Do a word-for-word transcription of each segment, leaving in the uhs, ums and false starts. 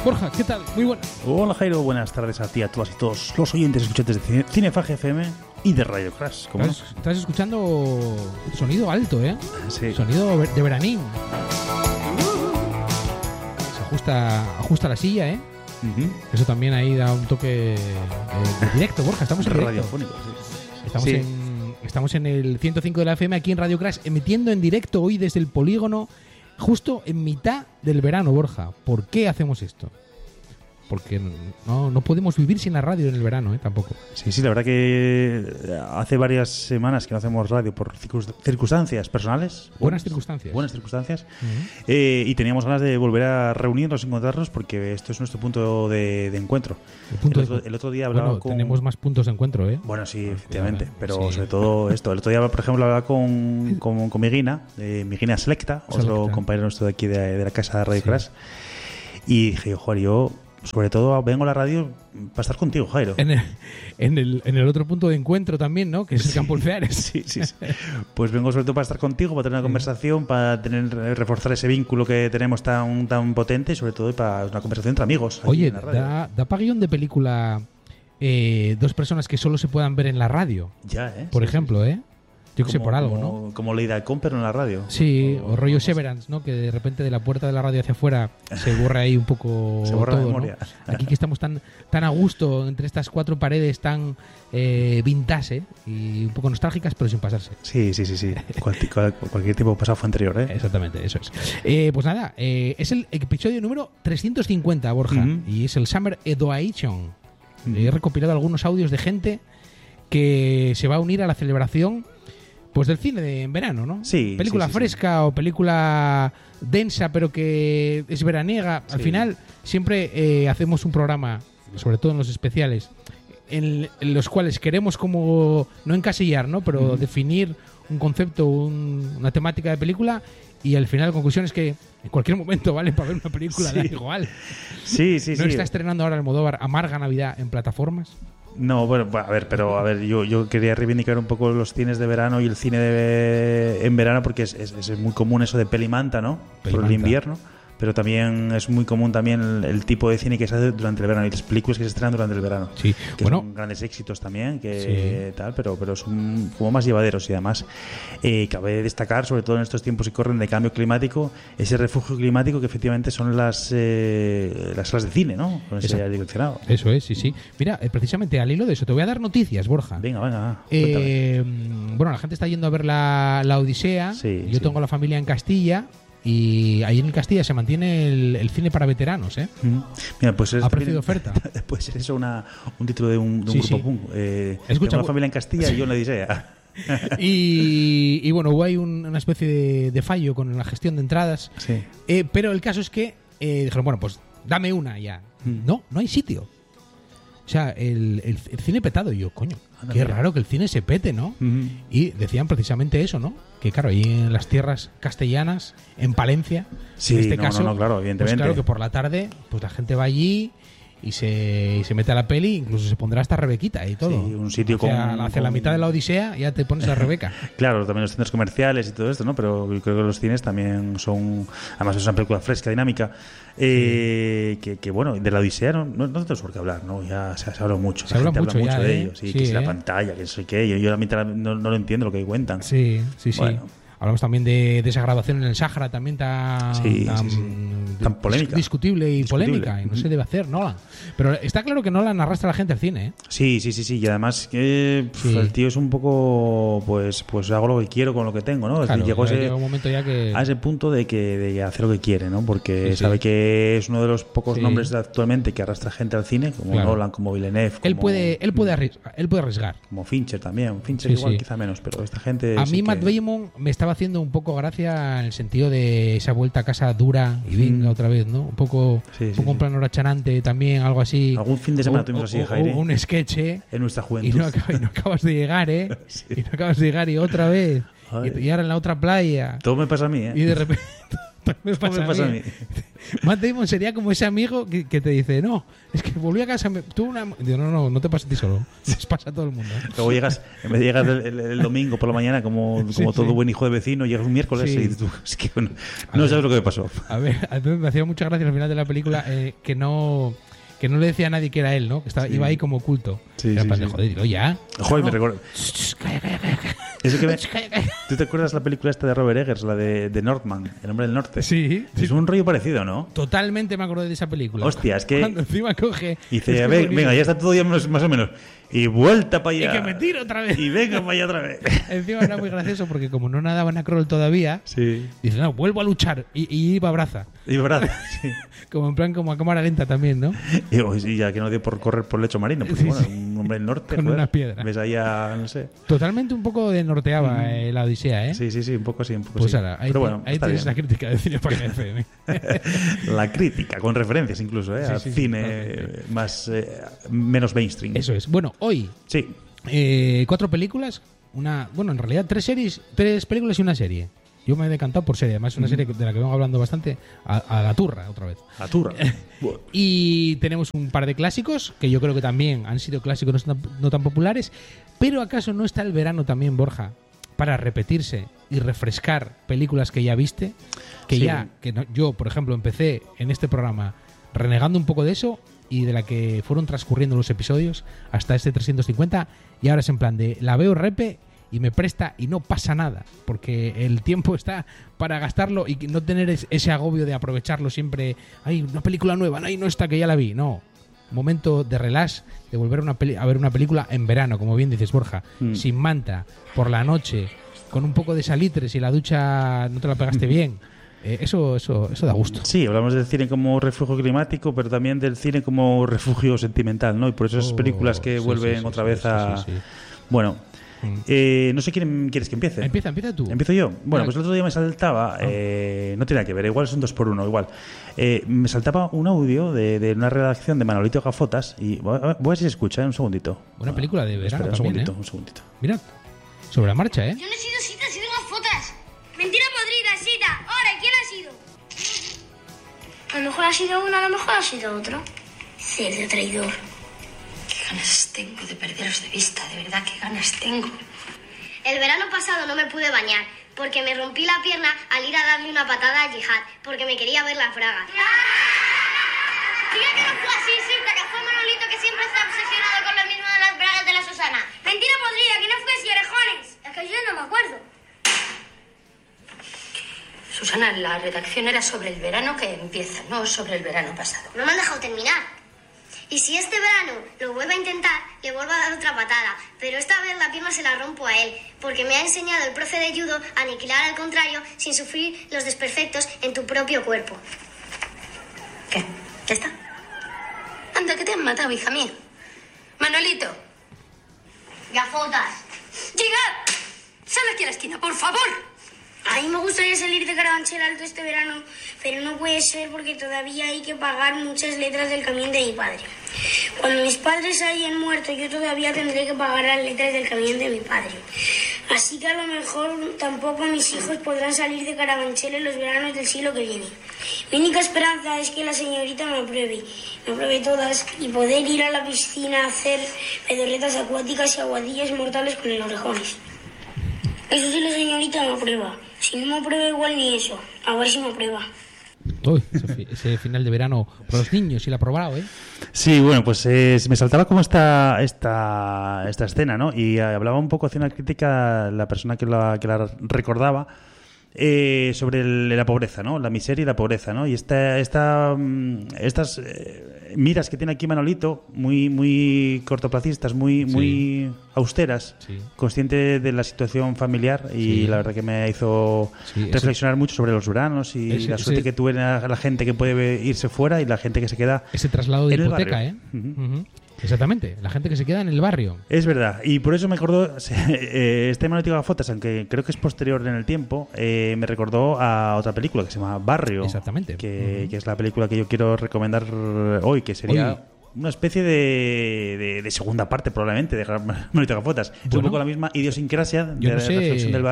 Borja, ¿qué tal? Muy buenas. Hola Jairo, buenas tardes a ti, a todas y todos los oyentes escuchantes de Cinefagia F M y de Radio Crash. ¿Cómo ¿Estás, no? Estás escuchando sonido alto, ¿eh? Sí. Sonido de veranín. Se ajusta, ajusta la silla, ¿eh? Uh-huh. Eso también ahí da un toque de, de directo, Borja. Estamos en radiofónico, sí. Estamos sí. en Estamos en el ciento cinco de la F M aquí en Radio Crash, emitiendo en directo hoy desde el polígono, justo en mitad del verano, Borja. ¿Por qué hacemos esto? Porque no, no podemos vivir sin la radio en el verano, ¿eh? Tampoco. Sí, sí, la verdad que hace varias semanas que no hacemos radio por circunstancias personales. Buenas, buenas circunstancias. Buenas circunstancias. Uh-huh. eh, y teníamos ganas de volver a reunirnos, encontrarnos, porque esto es nuestro punto de, de encuentro. El, punto el, de, otro, el otro día hablaba bueno, con... tenemos más puntos de encuentro, ¿eh? Bueno, sí, efectivamente. Pero sí. sobre todo esto. El otro día, por ejemplo, hablaba con, con, con Miguina, eh, Miguina Selecta, otro Selecta. compañero nuestro de aquí de, de la casa de Radio sí. Crash. Y dije, Juan, yo... sobre todo vengo a la radio para estar contigo, Jairo. En el, en el, en el otro punto de encuentro también, ¿no? Que es el sí, Campo Alfeares. Sí, sí, sí. Pues vengo sobre todo para estar contigo, para tener una sí. conversación, para tener reforzar ese vínculo que tenemos tan tan potente y sobre todo para una conversación entre amigos. Oye, en la radio. da, da pa' guión de película eh, dos personas que solo se puedan ver en la radio. Ya, ¿eh? Por sí, ejemplo, sí. ¿eh? Yo que sé, por algo, como, ¿no? Como Ley de Halcón, pero en la radio. Sí, o, o rollo Severance, ¿no? Que de repente de la puerta de la radio hacia afuera se borra ahí un poco se borra todo, la memoria. ¿no? Aquí que estamos tan tan a gusto entre estas cuatro paredes tan eh, vintage y un poco nostálgicas, pero sin pasarse. Sí, sí, sí, sí. Cual, cual, cualquier tiempo pasado fue anterior, ¿eh? Exactamente, eso es. Eh, pues nada, eh, es el episodio número trescientos cincuenta, Borja, uh-huh. y es el Summer Edoation. Uh-huh. He recopilado algunos audios de gente que se va a unir a la celebración pues del cine de en verano, ¿no? Sí. Película sí, sí, fresca sí. o película densa, pero que es veraniega. Al sí. final, siempre eh, hacemos un programa, sobre todo en los especiales, en, en los cuales queremos como, no encasillar, ¿no? Pero mm. definir un concepto, un, una temática de película, y al final la conclusión es que en cualquier momento vale para ver una película, sí. da igual. Sí, sí, ¿No sí. está estrenando ahora Almodóvar Amarga Navidad en plataformas? No, bueno, a ver, pero a ver, yo, yo quería reivindicar un poco los cines de verano y el cine de, en verano, porque es, es, es muy común eso de pelimanta, ¿no? Pelimanta. Por el invierno. Pero también es muy común también el, el tipo de cine que se hace durante el verano y las películas que se estrenan durante el verano. Sí, que bueno, son grandes éxitos también, que sí. tal, pero, pero son como más llevaderos y además eh, cabe destacar, sobre todo en estos tiempos que corren de cambio climático, ese refugio climático que efectivamente son las eh, las salas de cine, ¿no? Con ese aire acondicionado. Eso es, sí, sí. Mira, eh, precisamente al hilo de eso te voy a dar noticias, Borja. Venga, venga. Eh, bueno, la gente está yendo a ver la, la Odisea. Sí, Yo sí. tengo la familia en Castilla. Y ahí en Castilla se mantiene el, el cine para veteranos, ¿eh? Mm. Mira, pues es a precio de oferta. Puede ser eso una, un título de un, de un sí, grupo sí. punk. Eh, Escucha, tengo una familia en Castilla y yo en la Odisea. y, y bueno, hubo ahí un, una especie de, de fallo con la gestión de entradas. Sí. Eh, pero el caso es que eh, dijeron, bueno, pues dame una ya. Mm. No, no hay sitio. O sea, el, el, el cine petado. Y yo, coño, Anda, qué mira. raro que el cine se pete, ¿no? Uh-huh. Y decían precisamente eso, ¿no? Que claro, ahí en las tierras castellanas, en Palencia, sí, en este no, caso, no, no, claro, evidentemente. Pues claro que por la tarde, pues la gente va allí y se, y se mete a la peli, incluso se pondrá hasta Rebequita y todo. Sí, un sitio hacia, con... Hacia con... la mitad de la Odisea ya te pones a Rebeca. Claro, también los centros comerciales y todo esto, ¿no? Pero yo creo que los cines también son... Además es una película fresca, dinámica. Eh, que, que bueno, de la Odisea no, no, no tenemos por qué hablar, ¿no? Ya se, se habla mucho. Se habla mucho, habla mucho ya, de ¿eh? ello. Sí, sí, que es ¿eh? la pantalla, que eso y que yo, yo a la mitad no, no lo entiendo lo que cuentan. Sí, sí, sí. Bueno. Hablamos también de, de esa grabación en el Sáhara, también tan, sí, tan, sí, sí. tan polémica. discutible y discutible. polémica, y no se debe hacer, Nolan. Pero está claro que Nolan arrastra a la gente al cine, ¿eh? Sí, sí, sí, sí. Y además que sí. el tío es un poco, pues, pues hago lo que quiero con lo que tengo, ¿no? Claro, llegó ese, llega un momento ya que... a ese punto de que de hacer lo que quiere, ¿no? Porque sí, sabe sí. que es uno de los pocos sí. nombres actualmente que arrastra gente al cine, como claro. Nolan, como Villeneuve. Como, él puede, él puede arriesgar, él puede arriesgar. Como Fincher también. Fincher sí, igual sí. quizá menos, pero esta gente. A sí mí que... Matt Damon me estaba haciendo un poco gracia en el sentido de esa vuelta a casa dura y venga mm. otra vez, ¿no? Un poco, sí, un, sí, poco sí. un plan horachanante también, algo así. Algún fin de semana tuvimos así, Jaime. Un sketch, ¿eh? En nuestra juventud. Y no, acabas, y no acabas de llegar, ¿eh? sí. Y no acabas de llegar y otra vez. Y, y ahora en la otra playa. Todo me pasa a mí, ¿eh? Y de repente... Me pasa, me pasa a a mí. mí. Matt Damon sería como ese amigo que, que te dice, no, es que volví a casa, me, tuve una... Digo, no, no, no te pasa a ti solo, les pasa a todo el mundo. Luego llegas, en vez de llegar el, el- el domingo por la mañana como, como Sí, todo sí. buen hijo de vecino, llegas un miércoles Sí. y tú, es que bueno, A no ver. sabes lo que me pasó. A ver, a mí me hacía mucha gracia al final de la película eh, que no que no le decía a nadie que era él, ¿no? Que estaba, Sí. iba ahí como oculto. Sí, Era en sí, plan de, sí. joder, dilo ya. Joder, No, me no. recuerdo. Shh, shh, calla, calla, calla, calla. Eso que me- Shh, calla, calla. ¿Tú te acuerdas la película esta de Robert Eggers, la de, de Northman, El hombre del norte? Sí, Es un rollo parecido, ¿no? totalmente me acordé de esa película. Hostia, es que- Cuando encima coge... Y es que dice, es "Ve- buenísimo. venga, ya está todo ya menos- más o menos. Y vuelta para Y allá. que me tiro otra vez. Y venga para allá otra vez. Encima era muy gracioso porque como no nadaban a Kroll todavía, Sí. dice, no, vuelvo a luchar. Y, y iba a braza. Y verdad, sí. Como en plan, como a cámara lenta también, ¿no? Y, oh, sí, ya que no dio por correr por el lecho marino. Porque Sí, bueno, sí. un hombre del norte. Con joder. una piedra. Ves ahí a, no sé. Totalmente un poco de norteaba eh, la Odisea, ¿eh? Sí, sí, sí, un poco así, un poco Pues sí. ahora, ahí, Pero ti- bueno, ahí está tienes bien. la crítica de Cine Página F M. La crítica, con referencias incluso, ¿eh? Sí, al sí, sí, cine totalmente. más eh, menos mainstream. Eso es. Bueno, hoy, Sí. eh, cuatro películas, una, bueno, en realidad tres series, tres películas y una serie. Yo me he decantado por serie, además es una serie de la que vengo hablando bastante, a, a la turra otra vez. A turra. Buah. Y tenemos un par de clásicos, que yo creo que también han sido clásicos no tan, no tan populares, pero ¿acaso no está el verano también, Borja, para repetirse y refrescar películas que ya viste? Que Sí. ya, que no- yo, por ejemplo, empecé en este programa renegando un poco de eso y de la que fueron transcurriendo los episodios hasta este trescientos cincuenta, y ahora es en plan de la veo repe y me presta y no pasa nada, porque el tiempo está para gastarlo y no tener es- ese agobio de aprovecharlo siempre. Hay una película nueva, no, no está que ya la vi, no. Momento de relax, de volver a, una peli- a ver una película en verano, como bien dices, Borja, Mm. sin manta, por la noche, con un poco de salitre, si la ducha no te la pegaste bien. Eh, eso, eso, eso da gusto. Sí, hablamos del cine como refugio climático, pero también del cine como refugio sentimental, ¿no? Y por eso esas Oh, películas que sí, vuelven sí, sí, otra sí, vez sí, a... sí, sí. Bueno, Mm. eh, no sé quién quieres que empiece. Empieza, empieza tú. ¿Empiezo yo? Bueno, Venga. pues el otro día me saltaba, eh, no tiene nada que ver, igual es un dos por uno, igual. Eh, me saltaba un audio de, de una redacción de Manolito Gafotas y voy a voy a ver si se escucha, ¿eh? Un segundito. Buena película de verano Espera, un también, segundito, ¿eh? un segundito. Mirad, sobre la marcha, ¿eh? Yo no he sido Sita, he sido Gafotas. Mentira podrida, Sita. Ahora, ¿quién ha sido? A lo mejor ha sido uno, a lo mejor ha sido otro. Cerdo traidor. Qué ganas tengo de perderos de vista, de verdad, qué ganas tengo. El verano pasado no me pude bañar porque me rompí la pierna al ir a darle una patada a Jihad porque me quería ver las bragas. Diga que no fue así, Sita, que fue Manolito que siempre está obsesionado con lo mismo de las bragas de la Susana. Mentira podrida, que no fue así, orejones. Es que yo no me acuerdo. Susana, la redacción era sobre el verano que empieza, no sobre el verano pasado. No me han dejado terminar. Y si este verano lo vuelve a intentar, le vuelvo a dar otra patada. Pero esta vez la pierna se la rompo a él, porque me ha enseñado el profe de judo a aniquilar al contrario sin sufrir los desperfectos en tu propio cuerpo. ¿Qué? ¿Ya está? Anda, que te han matado, hija mía. Manolito, Gafotas. llega. Sal aquí a la esquina, por favor. A mí me gustaría salir de Carabanchel Alto este verano, pero no puede ser porque todavía hay que pagar muchas letras del camión de mi padre. Cuando mis padres hayan muerto, yo todavía tendré que pagar las letras del camión de mi padre. Así que a lo mejor tampoco mis hijos podrán salir de Carabanchel en los veranos del siglo que viene. Mi única esperanza es que la señorita me apruebe, me apruebe todas y poder ir a la piscina a hacer pedorretas acuáticas y aguadillas mortales con el orejones. Eso sí, la señorita me aprueba. Si no me aprueba, igual ni eso. A ver si me aprueba. Uy, ese, fi- ese final de verano para los niños, y la ha probado, ¿eh? Sí, bueno, pues eh, me saltaba como esta, esta, esta escena, ¿no? Y eh, hablaba un poco, hacía una crítica la persona que la, que la recordaba eh, sobre el- la pobreza, ¿no? La miseria y la pobreza, ¿no? Y esta, esta, mm, estas eh, miras que tiene aquí Manolito, muy, muy cortoplacistas, muy, Sí. muy austeras, Sí. consciente de la situación familiar y Sí. la verdad que me hizo Sí, ese- reflexionar mucho sobre los veranos y Ese- la suerte ese- que tuve la, la gente que puede irse fuera y la gente que se queda Ese traslado de en el hipoteca, barrio. ¿eh? Ujú. Ujú. Exactamente, la gente que se queda en el barrio. Es verdad, y por eso me acordó, eh, este Manolito Gafotas, aunque creo que es posterior en el tiempo, eh, me recordó a otra película que se llama Barrio. Exactamente. Que, Ujú. que es la película que yo quiero recomendar hoy, que sería Hoy. una especie de, de, de segunda parte probablemente de Manolito Gafotas. Es un Bueno. poco la misma idiosincrasia de Yo no la sé, reflexión del barrio.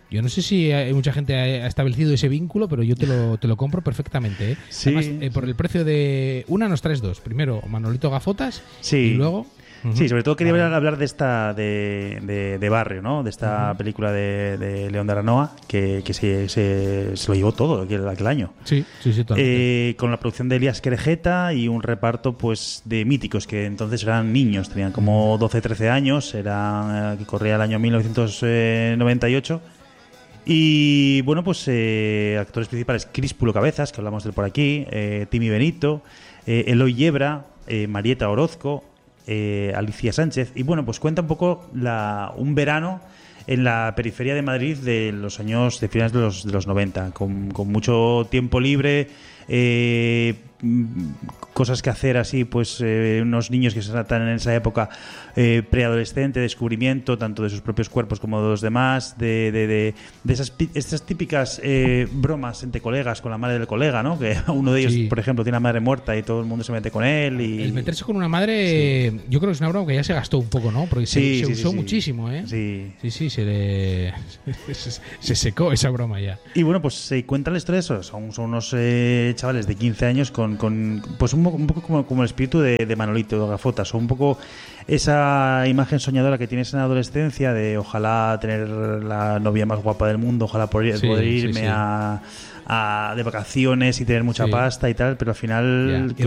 Yo no sé si hay mucha gente ha establecido ese vínculo, pero yo te lo, te lo compro perfectamente. ¿eh? Sí. Además, eh, por el precio de una nos traes dos. Primero Manolito Gafotas sí. y luego... Uh-huh. Sí, sobre todo quería vale. hablar de esta de, de, de Barrio, ¿no? De esta uh-huh. película de, de León de Aranoa que, que se, se, se lo llevó todo aquel, aquel año. Sí, sí, sí. Eh, con la producción de Elías Querejeta y un reparto pues de míticos que entonces eran niños, tenían como doce, trece años, era que corría el año mil novecientos noventa y ocho. Y bueno, pues eh, actores principales: Críspulo Cabezas, que hablamos de él por aquí, eh, Timi Benito, eh, Eloy Yebra, eh, Marieta Orozco, Eh, Alicia Sánchez, y bueno, pues cuenta un poco la, un verano en la periferia de Madrid de los años de finales de los, de los noventa, con, con mucho tiempo libre, eh, cosas que hacer así, pues eh, unos niños que están en esa época eh, preadolescente, descubrimiento tanto de sus propios cuerpos como de los demás, de, de, de, de esas, estas típicas eh, bromas entre colegas con la madre del colega, ¿no? Que uno de ellos, sí. por ejemplo, tiene a madre muerta y todo el mundo se mete con él. Y... El meterse con una madre, sí. yo creo que es una broma que ya se gastó un poco, ¿no? Porque sí, se, se sí, usó sí, muchísimo, ¿eh? Sí, sí, sí, se le se secó esa broma ya. Y bueno, pues se cuenta la historia de eso. Son, son unos eh, chavales de quince años con, con pues un, un poco como, como el espíritu de, de Manolito de Gafotas, o un poco esa imagen soñadora que tienes en la adolescencia de ojalá tener la novia más guapa del mundo, ojalá poder, sí, poder irme sí, sí. A, a de vacaciones y tener mucha sí. pasta y tal, pero al final... Yeah.